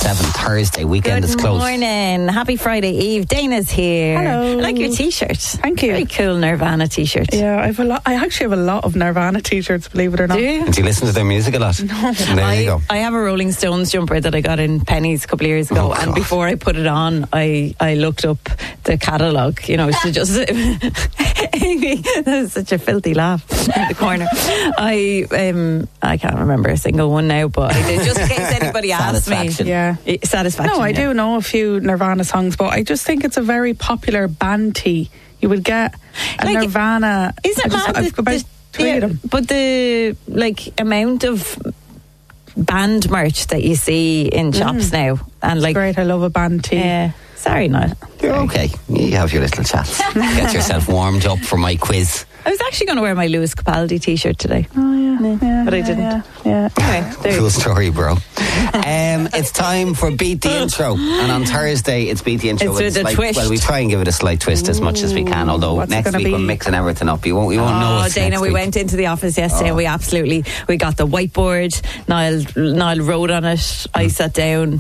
7, Thursday. Weekend is close. Good morning. Happy Friday Eve. Dana's here. Hello. I like your t-shirt. Thank you. Very cool Nirvana t-shirt. Yeah, I actually have a lot of Nirvana t-shirts, believe it or not. Do you? Do you listen to their music a lot? No. There you go. I have a Rolling Stones jumper that I got in Penny's a couple of years ago, Oh, and God. before I put it on, I looked up the catalogue, you know, to just Amy, that was such a filthy laugh in the corner. I can't remember a single one now, but I did, just in case anybody asked me. Satisfaction. Yeah. Satisfaction. No, I yeah. do know a few Nirvana songs, but I just think it's a very popular band tee. You would get a Like, Nirvana. Isn't it mad? I've got about three of them. But the amount of band merch that you see in shops now, and like, Great, I love a band tee. yeah. Sorry, Niall. You're okay. You have your little chats. Get yourself warmed up for my quiz. I was actually going to wear my Lewis Capaldi t-shirt today. Oh, yeah. But I didn't. Yeah. Anyway, there you Cool go. story, bro. It's time for Beat the Intro. And on Thursday, it's Beat the Intro. It's with a twist. Well, we try and give it a slight twist as much as we can, although What's it next gonna week be? we're mixing everything up. We won't know Oh, it's Dana, next we week. went into the office yesterday and we got the whiteboard. Niall wrote on it. I sat down.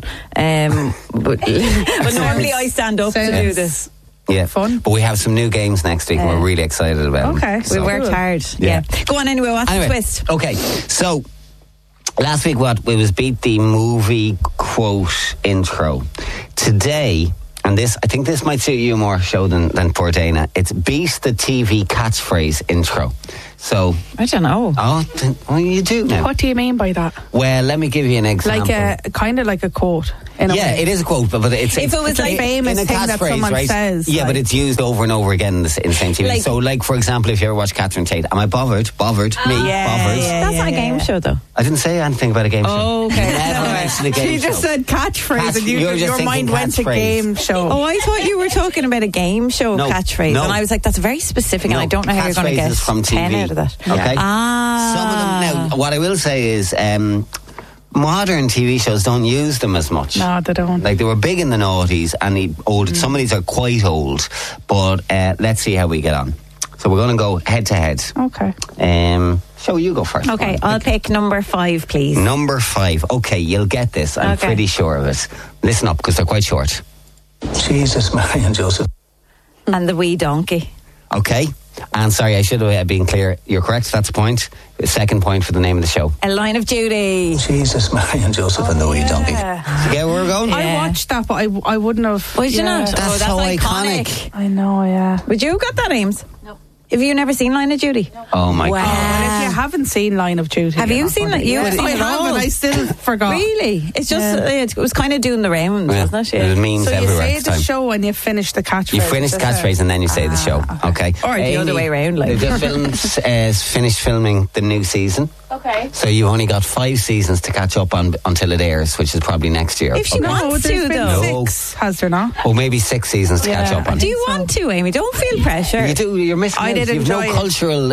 But normally I stand up to do this. Yeah, Fun. But we have some new games next week and we're really excited about them. Okay. We So- worked hard. Yeah. Yeah. Go on anyway, what's Anyway, the twist? Okay, so last week it was Beat the Movie Quote Intro. Today, and I think this might suit you more, show than poor Dana, it's Beat the TV Catchphrase Intro. So, I don't know. oh, you do now. What do you mean by that? Well, let me give you an example. Like a kind of like a quote. In a Yeah, way. it is a quote, but it's If it was It's a like famous in a thing that catchphrase, someone right? says. Yeah, but it's used over and over again in the same TV. Like- So, like, for example, if you ever watch Catherine Tate, am I bothered? Bothered? Me? yeah, Bothered? yeah. That's not a game show, though. I didn't say anything about a game show. Oh, okay. Never mentioned a game She show. just said catchphrase and You're just your thinking mind went to catchphrase. game show. Oh, I thought you were talking about a game show No, catchphrase, no. and I was like, "That's very specific," and I don't know how you're going to get catchphrases from 10 TV. out of that. Okay. Ah, Some of them. Now, what I will say is, modern TV shows don't use them as much. No, they don't. Like they were big in the noughties, and some of these are quite old. But let's see how we get on. So we're going to go head to head. Okay. So you go first. Okay, Go on. I'll pick number 5, please. Number 5. Okay, you'll get this. I'm Okay. pretty sure of it. Listen up, because they're quite short. Jesus, Mary and Joseph. And the wee donkey. Okay. And sorry, I should have been clear. You're correct. That's a point. Second point for the name of the show. A Line of Duty. Jesus, Mary and Joseph and the wee donkey. You get where we're going? Yeah. I watched that, but I wouldn't have. Would you not? That's oh, that's so iconic. iconic. I know, yeah. Would you have got that, Ames? No. Have you never seen Line of Duty? No. Oh my Wow. God. But if you haven't seen Line of Duty, Have you're you not seen gonna- it? You Yes, haven't I seen it have, all? and I still forgot. Really? It's just it was kind of doing the rounds, Yeah. wasn't it? It means So you everywhere say at the the time. show and you finish the catchphrase. You finish the that's it. catchphrase and then you say the show. Okay. Or the other way around, like. They've just finished filming the new season. Okay. So you've only got 5 seasons to catch up on until it airs, which is probably next year. If she Okay. wants No, to, there's been though. No. 6, has there not? Or maybe 6 seasons to catch Yeah, up on. Do you want to, Amy? Don't feel pressure. You do. You're missing I out. did You've no enjoy it. cultural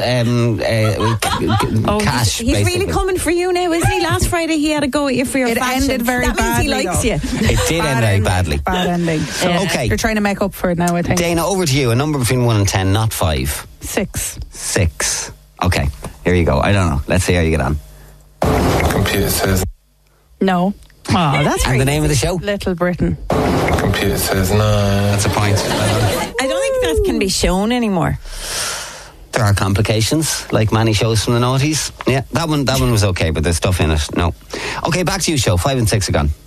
Oh, cash. he's really basically. coming for you now, isn't he? Last Friday he had a go at you for your It fashion. ended very that means badly, he likes though. you. It did end very badly. Bad ending. So Okay. You're trying to make up for it now, I think. Dana, over to you. A number between 1 and 10, not 5. 6. 6. Okay, here you go. I don't know. Let's see how you get on. Computer says, No. Oh, that's And the name of the show? Little Britain. computer says, no. That's a point. I don't think that can be shown anymore. There are complications, like many shows from the noughties. Yeah, that one was okay, but there's stuff in it. No. Okay, back to you, show. 5 and 6 are gone.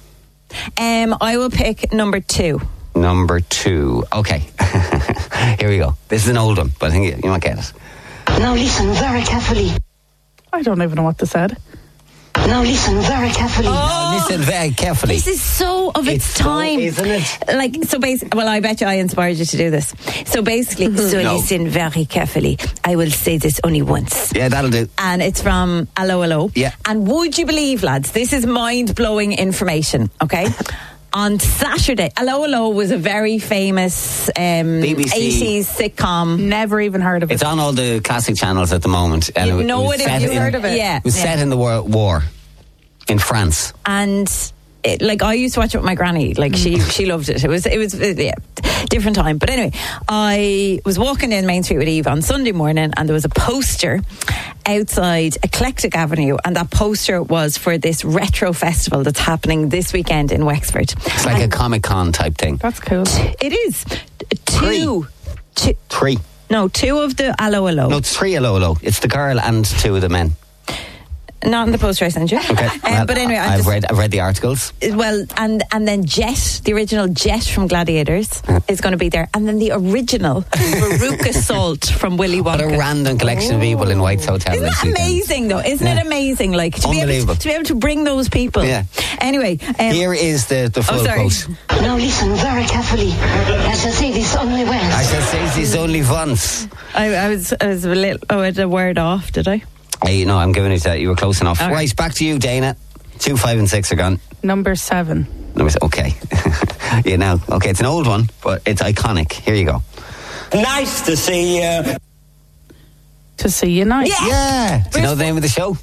I will pick number 2. Number 2. Okay. Here we go. This is an old one, but I think you might get it. Now listen very carefully. I don't even know what they said. Now listen very carefully. Listen very carefully. This is so of its so, time, isn't it? Like, so basically, well, I bet you I inspired you to do this. So basically, so No. listen very carefully. I will say this only once. Yeah, that'll do. And it's from Allo Allo. Yeah. And would you believe, lads, this is mind-blowing information, okay? On Saturday, Allo Allo was a very famous BBC. 80s sitcom. Never even heard of it. It's on all the classic channels at the moment. And You it know was it if set you've in- heard of it. Yeah. It was set in the World War in France. And like I used to watch it with my granny. Like she loved it. It was yeah. different time. But anyway, I was walking in Main Street with Eve on Sunday morning, and there was a poster outside Eclectic Avenue, and that poster was for this retro festival that's happening this weekend in Wexford. It's like a Comic-Con type thing. That's cool. It is. Two. Three. No, two of the Allo Allo. No, it's 3 Allo. It's the girl and 2 of the men. Not in the poster I sent you. Okay. Well, but anyway, I've read the articles. Well, and then Jet, the original Jet from Gladiators, is going to be there, and then the original Veruca Salt from Willy Wonka. What a random collection of people in White's Hotel. Isn't that amazing, though? Isn't it amazing? Like to be able to bring those people. Yeah. Anyway, here is the full quote. Now listen very carefully. I shall say this only once. I shall say this only once. I was a little. Oh, I had a word off. Did I? No, I'm giving it that. You were close enough. Okay. Right, back to you, Dana. 2, 5 and 6 are gone. Number 7. Okay. Yeah, now. Okay, it's an old one, but it's iconic. Here you go. Nice to see you. To see you nice. Yeah. Do you know the name of the show?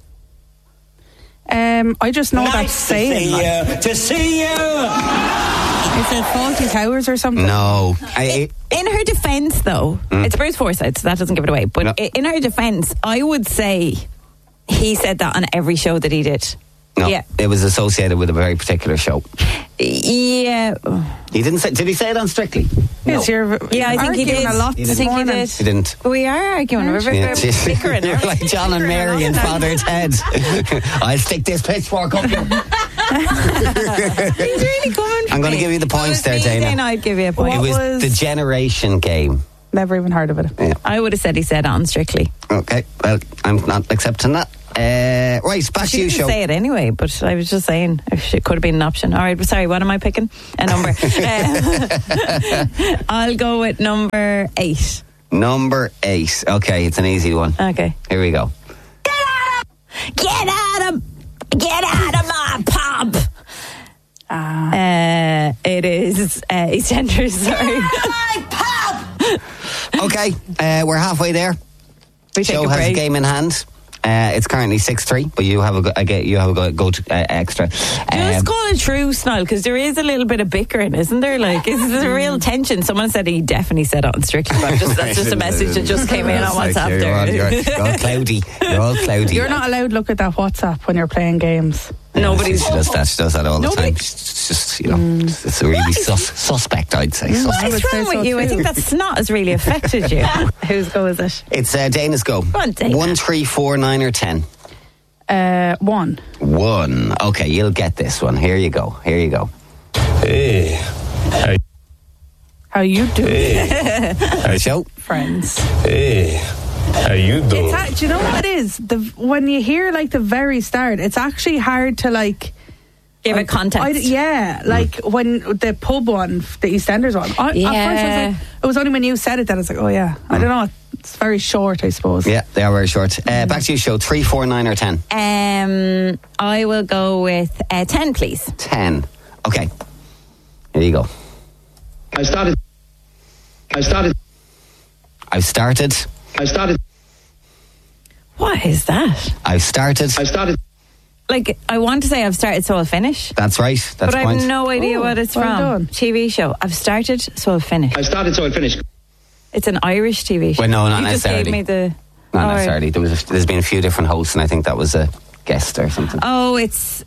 I just know that Nice saying. to see you. Is it Faulty Towers or something? No. In her defence, though, it's Bruce Forsyth, so that doesn't give it away. But No. in her defence, I would say he said that on every show that he did. No, Yeah. it was associated with a very particular show. Yeah. He didn't say. Did he say it on Strictly? Yes, you're Yeah, I think he arguing did. a lot I this think he morning. did. He didn't. We are arguing. We're Yeah, bickering. You're like John and Mary and Father's Head. I'll stick this pitchfork up you. He's really coming for I'm going to me. give you the points there, If it was me, Dana. then I'd give you a point. It was was- the Generation Game. Never even heard of it. I would have said he said it on Strictly. Okay, well, I'm not accepting that. Right, back to She you, didn't show. say it anyway, but I was just saying if it could have been an option. All right, sorry, what am I picking? A number. I'll go with number 8. Number 8. Okay, it's an easy one. Okay. Here we go. Get out of my pub. It is EastEnders. Sorry. Okay, we're halfway there. We take Show a has break. a game in hand. It's currently 6-3, but you have a good extra. Just call it truce, Niall, because there is a little bit of bickering, isn't there? Like, there's a real tension. Someone said he definitely said it on Strictly, but that's just a message that just came in on WhatsApp You're all cloudy. You're all cloudy. You're not allowed to look at that WhatsApp when you're playing games. Nobody's. She does that. She does that all the Nobody- time. It's just, it's a really suspect, I'd say. Suspect. What's wrong with you? I think that snot has really affected you. Whose go is it? It's Dana's go. on, Dana. 1, 3, 4, 9 or 10. 1. 1. Okay, you'll get this one. Here you go. Hey. How you doing, Show. friends? Hey. How you doing? Do you know what it is? When you hear like the very start, it's actually hard to like Give it context. like when the pub one, the EastEnders one. At first I was like, it was only when you said it that I was like, oh yeah. I don't know. It's very short, I suppose. Yeah, they are very short. Back to you, Show. 3, 4, 9 or 10. I will go with 10, please. 10. Okay. Here you go. I started. I've started. What is that? I've started. Like, I want to say I've started, so I'll finish. That's right. That's But I point. have no idea what it's well from. done. TV show. I've started, so I'll finish. I started, so I finished. It's an Irish TV show. Well, no, not you just necessarily. gave me the... Not All right. necessarily. There's been a few different hosts, and I think that was a guest or something. Oh, it's...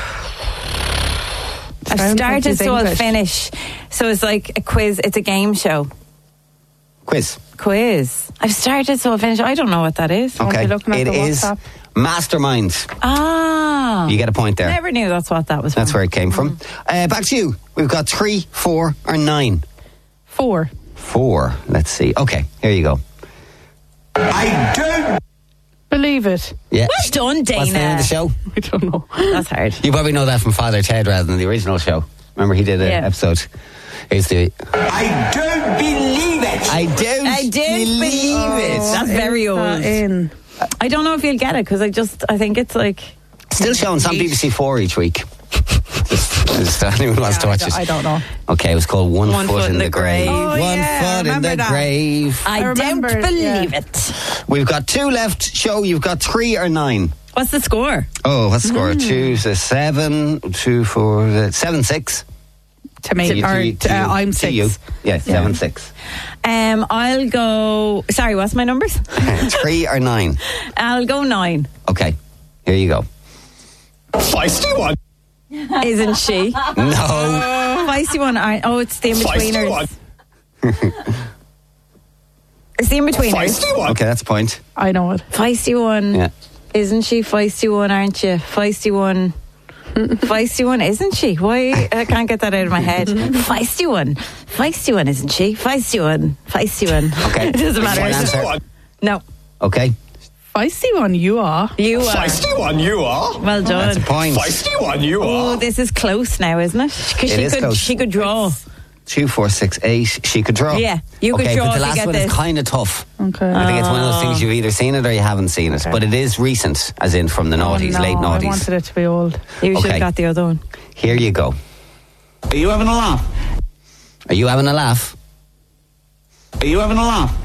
I've Sounds like started, it's so I'll English. finish. So it's like a quiz. It's a game show. Quiz. Quiz. I've started, so I'll finish. I don't know what that is. Won't Okay. be looking at It the is WhatsApp. Mastermind. Ah. You get a point there. Never knew that's what that was That's from. where it came from. Back to you. We've got 3, 4 or 9. 4. 4. Let's see. Okay, here you go. I don't. Believe it. Yeah. Well done, Dana. What's the name of the show? I don't know. That's hard. You probably know that from Father Ted rather than the original show. Remember he did an Yeah. episode. Here's the... I don't believe it. I don't believe it. That's very old. In. I don't know if you'll get it because I think it's like... Still showing some BBC 4 each week. just anyone wants to watch it. I don't know. Okay, it was called One Foot in the Grave. Oh, One yeah, Foot in remember the that. Grave. I don't remember, believe yeah. it. We've got 2 left. Show, you've got 3 or 9. What's the score? Oh, what's the score? 2, 7, 2, 4, 7, 6. to me. I'm to 6. you. Yeah, 7-6. I'll go. Sorry, what's my numbers? 3 or 9? I'll go 9. Okay, here you go. Feisty one. Isn't she? No. Feisty one. It's the Feisty one. in-betweeners. It's the in-betweeners. Feisty one. Okay, that's a point. I know it. Feisty one. Yeah. Isn't she? Feisty one, aren't you? Feisty one. Feisty one, isn't she? Why? I can't get that out of my head. Feisty one. Feisty one, isn't she? Feisty one. Feisty one. Okay. It doesn't matter. One answer. No. Okay. Feisty one, you are. You are. Feisty one you are. Well done. That's a point. Feisty one you Oh, are. this is close now, isn't it? Because It is close. she could draw. 2, 4, 6, 8. She could draw. Yeah, you could okay, draw but the if you last get one this. is kind of tough. Okay. I think it's one of those things you've either seen it or you haven't seen it. But it is recent, as in from the noughties, no, late I noughties. wanted it to be old. You should Okay. have got the other one. Here you go. Are you having a laugh? Are you having a laugh? Are you having a laugh?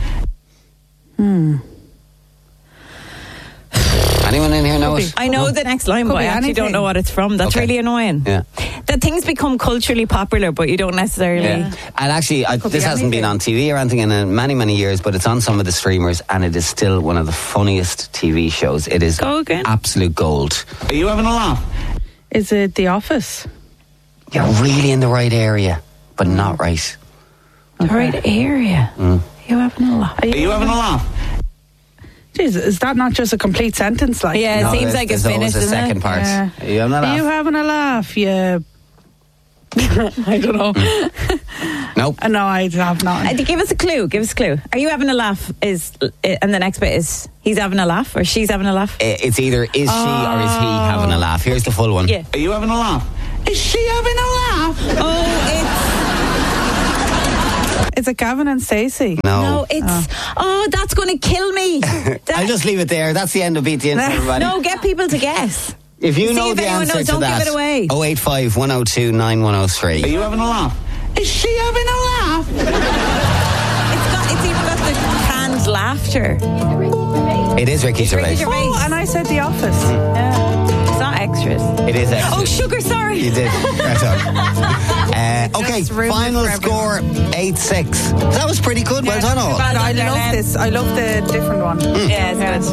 Anyone in here know it? I know the next line, Could but I be actually don't anything. know what it's from. That's Okay. really annoying. Yeah. That things become culturally popular, but you don't necessarily. Yeah. And actually, this hasn't been on TV or anything in many, many years, but it's on some of the streamers, and it is still one of the funniest TV shows. It is Go again. absolute gold. Are you having a laugh? Is it The Office? You're really in the right area, but not right. The right area. You having a laugh? Are you having a laugh? Jeez, is that not just a complete sentence? Like, Yeah, it No, seems like it's there's finished, always a isn't second it? part. Yeah. Are you having a Are you laugh? having a laugh? Yeah. I don't know. Nope. No, I have not. Give us a clue. Give us a clue. Are you having a laugh? And the next bit is he's having a laugh or she's having a laugh. It's either is she or is he having a laugh. Here's the full one. Yeah. Are you having a laugh? Is she having a laugh? Is it Gavin and Stacey? No. it's that's going to kill me. I'll just leave it there. That's the end of Beat the Inch, everybody. No, get people to guess. If you See know if the anyone answer knows, to don't that, give it away. 085 102 9103. Are you having a laugh? Is she having a laugh? It's even got the canned laughter. It is Ricky Gervais. Ricky Gervais. Oh, and I said The Office. It's not extras. It is extra. Oh, sugar, sorry. You did. Right on. Okay, Just ruined it final for score 8-6. That was pretty good. Well done, all. I love this. I love the different one. Yeah, it's good.